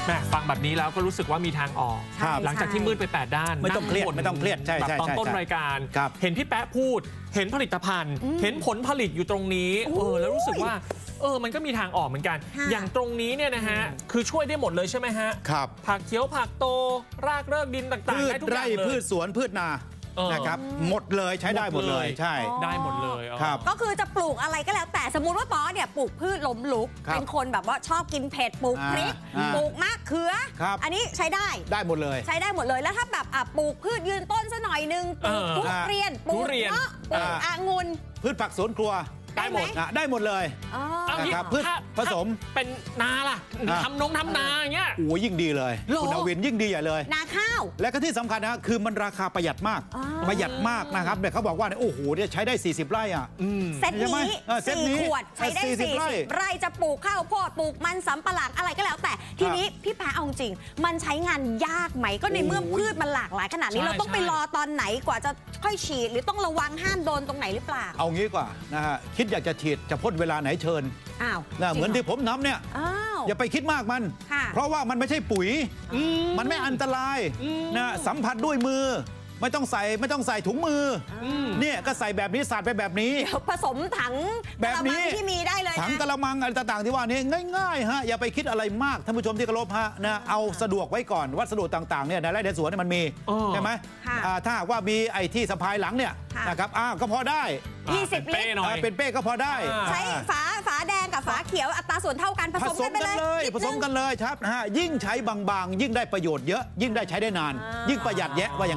ฟังแบบนี้แล้วก็รู้สึกว่ามีทางออกหลังจากที่มืดไป8ด้านไม่ต้องเครียดใช่ตอนต้นรายการเห็นพี่แป๊ะพูดเห็นผลิตภัณฑ์เห็นผลผลิตอยู่ตรงนี้แล้วรู้สึกว่ามันก็มีทางออกเหมือนกันอย่างตรงนี้เนี่ยนะฮะคือช่วยได้หมดเลยใช่ไหมฮะครับผักเขียวผักโตรากเริกดินต่างๆได้ทุกอย่างเลยพืชสวนพืชนานะครับหมดเลยใช้ได้หมดเลยใช่ได้หมดเลยครับก็คือจะปลูกอะไรก็แล้วแต่สมมุติว่าป๊อเนี่ยปลูกพืชล้มลุกเป็นคนแบบว่าชอบกินเผ็ดปลูกพริกปลูกมะเขืออันนี้ใช้ได้หมดเลยใช้ได้หมดเลยแล้วถ้าแบบปลูกพืชยืนต้นซะหน่อยนึงปลูกทุเรียนปลูกเงาะปลูกองุ่นพืชผักสวนครัวได้หมดเลยนะครับพืชผสมเป็นนาล่ะทำนาอย่างเงี้ยโอ้ยิ่งดีเลยคุณอวินยิ่งดีใหญ่เลยนาข้าวและก็ที่สำคัญนะคือมันราคาประหยัดมากนะครับเนี่ยเขาบอกว่าโอ้โหเนี่ยใช้ได้40 ไร่อ่ะเซตนี้4 ขวดใช้ได้40 ไร่จะปลูกข้าวโพดปลูกมันสำปะหลังอะไรก็แล้วแต่ทีนี้พี่แป๊ะเอาจริงมันใช้งานยากไหมก็ในเมื่อพืชมันหลากหลายขนาดนี้เราต้องไปรอตอนไหนกว่าจะค่อยฉีดหรือต้องระวังห้ามโดนตรงไหนหรือเปล่าเอางี้กว่านะฮะคิดอยากจะฉีดจะพ่นเวลาไหนเชิญเหมือนที่ผมทำเนี่ยอย่าไปคิดมากมันเพราะว่ามันไม่ใช่ปุ๋ยมันไม่อันตรายนะสัมผัสด้วยมือไม่ต้องใส่ถุงมือเนี่ยก็ใส่แบบนี้สาดไปแบบนี้ผสมถังแบบนี้ที่มีได้เลยถังกระมังอะไรต่างๆที่ว่านี้ง่ายๆฮะอย่าไปคิดอะไรมากท่านผู้ชมที่เคารพฮะนะเอาสะดวกไว้ก่อนวัสดุต่างๆเนี่ยในไร่ในสวนเนี่ยมันมีใช่ไหมถ้าว่ามีไอ้ที่สะพายหลังเนี่ยนะครับก็พอได้ 20 ลิตรเป็นเป้ก็พอได้ใช้ฝาแดงกับฝาเขียวอัตราส่วนเท่ากันผสมกันเลยครับนะฮะยิ่งใช้บางๆยิ่งได้ประโยชน์เยอะยิ่งได้ใช้ได้นานยิ่งประหยัดแยะว่าอย่าง